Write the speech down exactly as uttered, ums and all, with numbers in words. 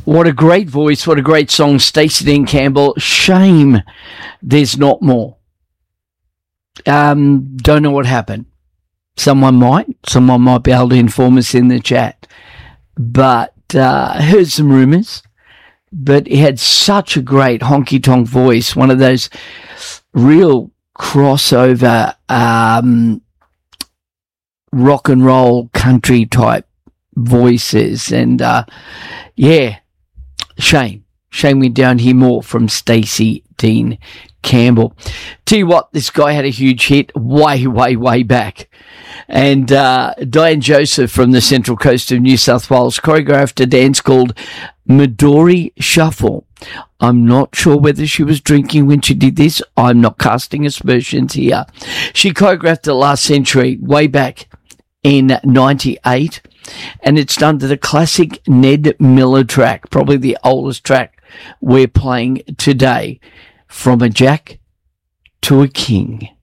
What a great voice. What a great song. Stacey Dean Campbell. Shame there's not more. Um, don't know what happened. Someone might. Someone might be able to inform us in the chat. But uh, heard some rumours. But he had such a great honky-tonk voice. One of those real crossover um, rock and roll country type voices. And, uh, yeah, shame. Shame we don't hear more from Stacey Dean Campbell. Tell you what, this guy had a huge hit way, way, way back. And uh, Diane Joseph from the Central Coast of New South Wales choreographed a dance called Midori Shuffle. I'm not sure whether she was drinking when she did this. I'm not casting aspersions here. She choreographed it last century, way back in ninety-eight. And it's done to the classic Ned Miller track, probably the oldest track we're playing today, From a Jack to a King.